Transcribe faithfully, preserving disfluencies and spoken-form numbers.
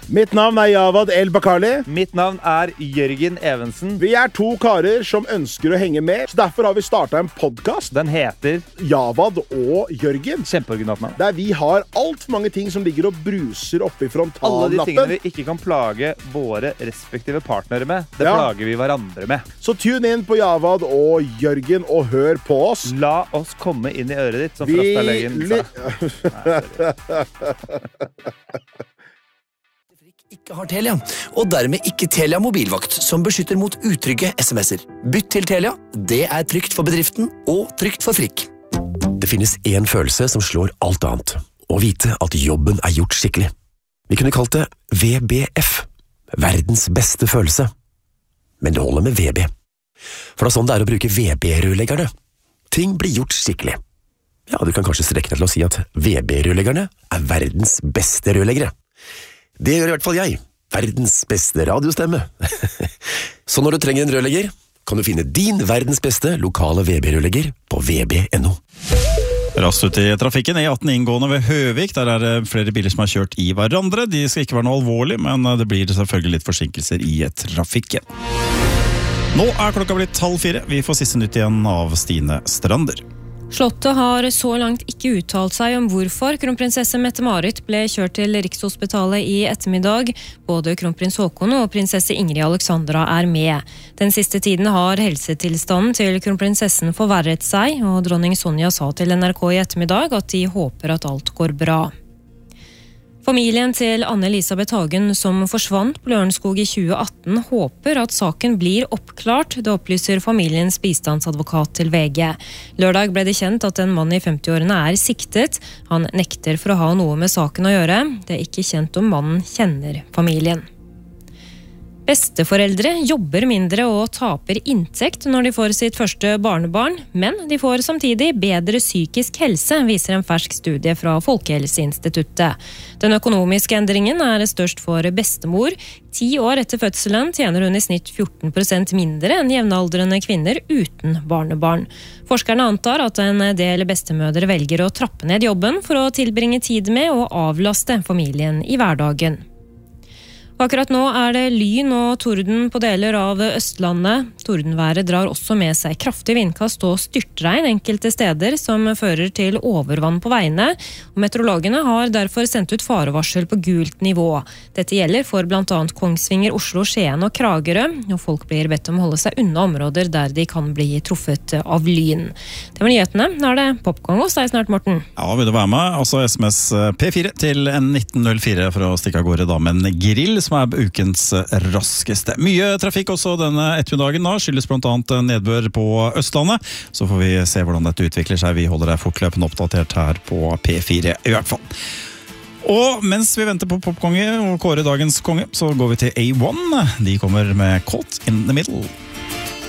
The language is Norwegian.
Mitt navn er Javad El Bakali. Mitt navn er Jørgen Evensen. Vi er to karer som ønsker å henge med, så derfor har vi startet en podcast. Den heter Javad og Jørgen. Kjempeoriginalt navn. Der vi har alt for mange ting som ligger og bruser oppe i frontallappen. Alle de tingene vi ikke kan plage våre respektive partnere med, det ja. plager vi hverandre med. Så tune inn på Javad og Jørgen og hør på oss. La oss komme inn i øret ditt, som Frastad-legen sa. Ikke har Telia, og dermed ikke Telia mobilvakt, som beskytter mot utrygge sms'er. Bytt til Telia, det er trygt for bedriften og trygt for frikk. Det finnes en følelse som slår alt annet, å vite at jobben er gjort skikkelig. Vi kunne kalt det V B F, verdens beste følelse. Men det holder med V B. For det er sånn det er å bruke V B-rørleggerne. Ting blir gjort skikkelig. Ja, du kan kanskje strekke deg til å si at V B-rørleggerne er verdens beste rørleggere. Det gjør i hvert fall jeg. Verdens beste radiostemme. Så når du trenger en rørlegger, kan du finne din verdens beste lokale V B-rørlegger på v b punktum no. Rast ut i trafikken E atten inngående ved Høvik. Der er det flere biler som har kjørt i hverandre. De skal ikke være noe alvorlig, men det blir selvfølgelig litt forsinkelser i trafikken. Nå er klokka blitt halv fire. Vi får siste nytt igjen av Stine Strander. Slottet har så langt ikke uttalt seg om hvorfor kronprinsesse Mette-Marit ble kjørt til Rikshospitalet i ettermiddag. Både kronprins Håkon og prinsesse Ingrid Alexandra er med. Den siste tiden har helsetilstanden til kronprinsessen forverret seg, og dronning Sonja sa til N R K i ettermiddag at de håper at alt går bra. Familien til Anne-Elisabeth Hagen, som forsvant på Lørenskog i tjue atten, håper at saken blir oppklart. Det opplyser familiens bistandsadvokat til V G. Lørdag ble det kjent at en mann i femti-årene er siktet. Han nekter for å ha noe med saken å gjøre. Det er ikke kjent om mannen kjenner familien. Besteforeldre jobber mindre og taper inntekt når de får sitt første barnebarn, men de får samtidig bedre psykisk helse, viser en fersk studie fra Folkehelseinstituttet. Den økonomiske endringen er størst for bestemor. Ti år etter fødselen tjener hun i snitt fjorten prosent mindre enn jevnaldrende kvinner uten barnebarn. Forskerne antar at en del bestemødre velger å trappe ned jobben for å tilbringe tid med og avlaste familien i hverdagen. Akkurat nå er det lyn og torden på deler av Østlandet. Tordenværet drar også med seg kraftig vindkast og styrtregn enkelte steder som fører til overvann på veiene. Og meteorologene har derfor sendt ut farevarsel på gult nivå. Dette gjelder for blant annet Kongsvinger, Oslo, Skien og Kragerø. Og folk blir bedt om å holde seg unna områder der de kan bli truffet av lyn. Det var nyhetene. Nå er det popcorn hos deg snart, Morten. Ja, vil du være med? Altså S M S P fire til nitten null fire for å stikke av gårde da med en grill, som er ukens raskeste. Mye trafikk også denne ettermiddagen da, skyldes blant annet nedbør på Østlandet. Så får vi se hvordan dette utvikler seg. Vi holder deg fortløpende oppdatert her på P fire i hvert fall. Og mens vi venter på popkonge og kåre dagens konge, så går vi til A one. De kommer med Caught in the Middle.